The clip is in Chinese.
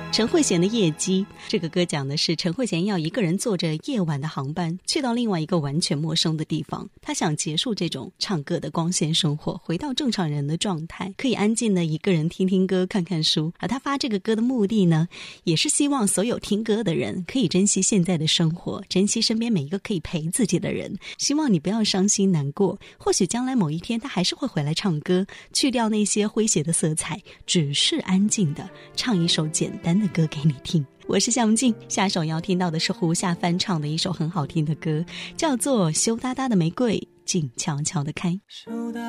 陈慧娴的《夜机》这个歌讲的是陈慧娴要一个人坐着夜晚的航班去到另外一个完全陌生的地方，她想结束这种唱歌的光鲜生活，回到正常人的状态，可以安静的一个人听听歌看看书。而她发这个歌的目的呢，也是希望所有听歌的人可以珍惜现在的生活，珍惜身边每一个可以陪自己的人，希望你不要伤心难过，或许将来某一天他还是会回来唱歌，去掉那些诙谐的色彩，只是安静的唱一首简单的歌给你听。我是夏文静，下首要听到的是胡夏翻唱的一首很好听的歌，叫做《羞答答的玫瑰静悄悄地开》。